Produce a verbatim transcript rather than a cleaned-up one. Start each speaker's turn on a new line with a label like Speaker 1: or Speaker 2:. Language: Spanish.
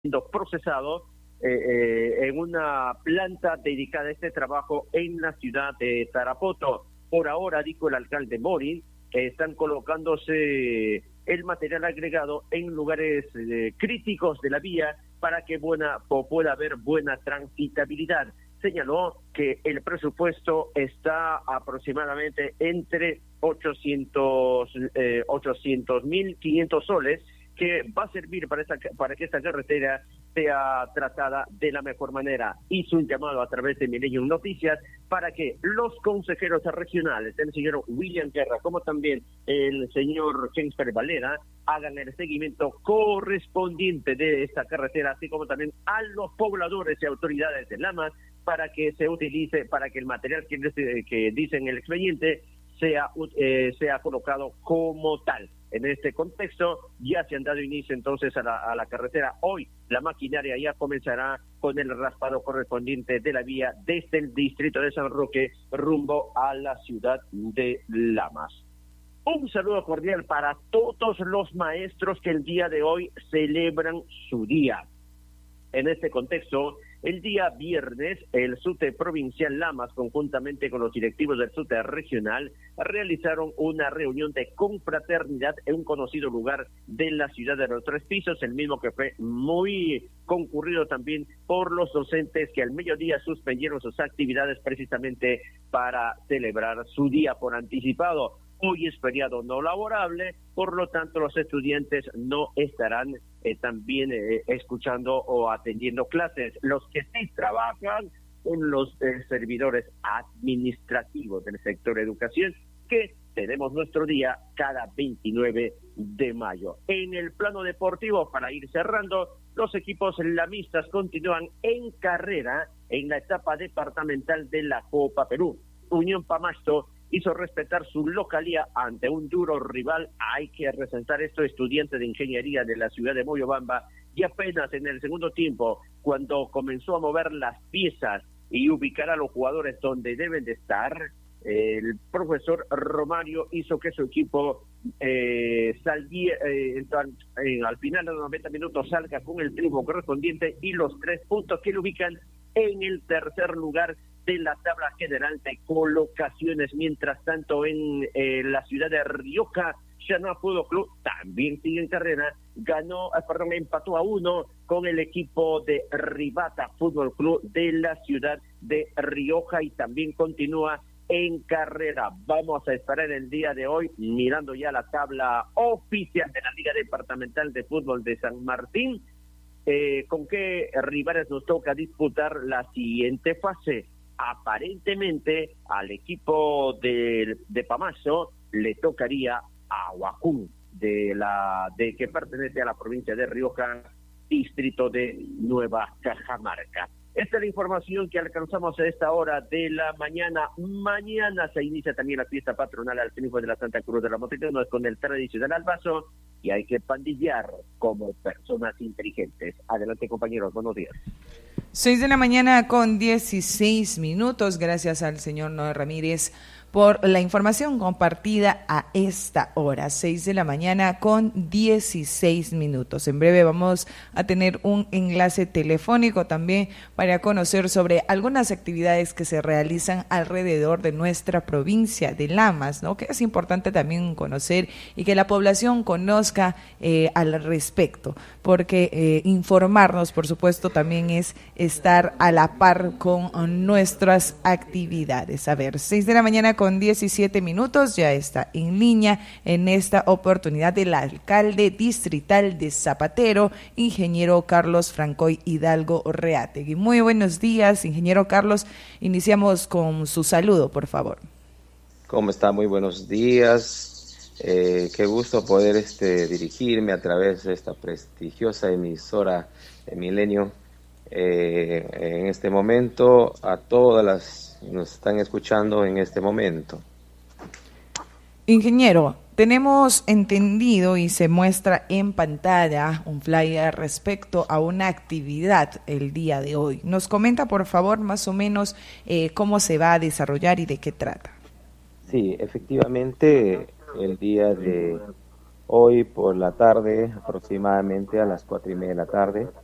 Speaker 1: siendo procesado eh, eh, en una planta dedicada a este trabajo en la ciudad de Tarapoto. Por ahora, dijo el alcalde Mori, que están colocándose el material agregado en lugares eh, críticos de la vía para que buena, pueda haber buena transitabilidad. Señaló que el presupuesto está aproximadamente entre ochocientos mil quinientos soles, que va a servir para, esta, para que esta carretera sea tratada de la mejor manera. Hizo un llamado a través de Milenio Noticias para que los consejeros regionales, el señor William Guerra, como también el señor Jennifer Valera, hagan el seguimiento correspondiente de esta carretera, así como también a los pobladores y autoridades de Lamas, para que se utilice, para que el material que, que dice en el expediente sea, eh, sea colocado como tal. En este contexto, ya se han dado inicio entonces a la, a la carretera. Hoy la maquinaria ya comenzará con el raspado correspondiente de la vía desde el distrito de San Roque rumbo a la ciudad de Lamas. Un saludo cordial para todos los maestros que el día de hoy celebran su día. En este contexto, el día viernes, el SUTE Provincial Lamas, conjuntamente con los directivos del SUTE Regional, realizaron una reunión de confraternidad en un conocido lugar de la ciudad de los Tres Pisos, el mismo que fue muy concurrido también por los docentes que al mediodía suspendieron sus actividades precisamente para celebrar su día por anticipado. Hoy es feriado no laborable, por lo tanto los estudiantes no estarán eh, también eh, escuchando o atendiendo clases. Los que sí trabajan son los eh, servidores administrativos del sector educación, que tenemos nuestro día cada veintinueve de mayo. En el plano deportivo, para ir cerrando, los equipos lamistas continúan en carrera en la etapa departamental de la Copa Perú. Unión Pamasto hizo respetar su localía ante un duro rival. Hay que resaltar esto, estudiante de ingeniería de la ciudad de Moyobamba, y apenas en el segundo tiempo, cuando comenzó a mover las piezas y ubicar a los jugadores donde deben de estar, el profesor Romario hizo que su equipo eh, salía, eh, eh, al final de los noventa minutos salga con el triunfo correspondiente y los tres puntos que lo ubican en el tercer lugar de la tabla general de colocaciones. Mientras tanto, en eh, la ciudad de Rioja, Xanua Fútbol Club también sigue en carrera, ganó, perdón, empató a uno con el equipo de Rivata Fútbol Club de la ciudad de Rioja, y también continúa en carrera. Vamos a esperar el día de hoy, mirando ya la tabla oficial de la Liga Departamental de Fútbol de San Martín, eh, con qué rivales nos toca disputar la siguiente fase. Aparentemente al equipo de, de Pamaso le tocaría a Huacún, de la de que pertenece a la provincia de Rioja, distrito de Nueva Cajamarca. Esta es la información que alcanzamos a esta hora de la mañana. Mañana se inicia también la fiesta patronal al triunfo de la Santa Cruz de la Motitud con el tradicional albazo, y hay que pandillar como personas inteligentes. Adelante, compañeros, buenos días.
Speaker 2: Seis de la mañana con dieciséis minutos. Gracias al señor Noé Ramírez por la información compartida a esta hora, seis de la mañana con dieciséis minutos. En breve vamos a tener un enlace telefónico también para conocer sobre algunas actividades que se realizan alrededor de nuestra provincia de Lamas, ¿no? Que es importante también conocer y que la población conozca eh, al respecto, porque eh, informarnos, por supuesto, también es estar a la par con nuestras actividades. A ver, seis de la mañana con diecisiete minutos, ya está en línea en esta oportunidad el alcalde distrital de Zapatero, ingeniero Carlos Francoy Hidalgo Reategui. Muy buenos días, ingeniero Carlos. Iniciamos con su saludo, por favor.
Speaker 3: ¿Cómo está? Muy buenos días. Eh, qué gusto poder este, dirigirme a través de esta prestigiosa emisora de Milenio eh, en este momento a todas las nos están escuchando en este momento.
Speaker 2: Ingeniero, tenemos entendido y se muestra en pantalla un flyer respecto a una actividad el día de hoy. ¿Nos comenta, por favor, más o menos eh, cómo se va a desarrollar y de qué trata?
Speaker 3: Sí, efectivamente, el día de hoy por la tarde, aproximadamente a las cuatro y media de la tarde,